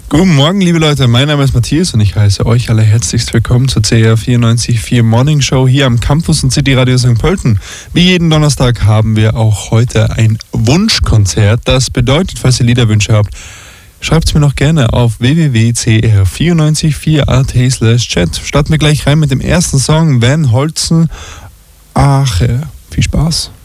Guten Morgen, liebe Leute. Mein Name ist Matthias und ich heiße euch alle herzlichst willkommen zur CR 94.4 Morning Show hier am Campus und City Radio St. Pölten. Wie jeden Donnerstag haben wir auch heute ein Wunschkonzert. Das bedeutet, falls ihr Liederwünsche habt, schreibt es mir noch gerne auf www.cr944.at/chat. Starten wir gleich rein mit dem ersten Song, Van Holzen, Ache. Viel Spaß.